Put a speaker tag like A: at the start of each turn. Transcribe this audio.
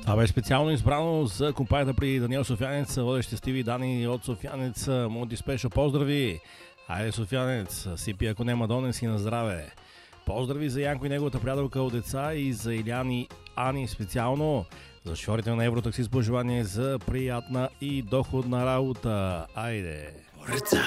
A: Това беше специално избрано за компанията при Даниел Софиянец, водещи Стиви Дани от Софиянец. Мулти Спешъл, поздрави! Айде, Софиянец, сипи ако няма донес и на здраве. Поздрави за Янко и неговата приятелка от деца и за Иляни Ани специално. За шофьорите на Евротакси с пожелание за приятна и доходна работа. Айде!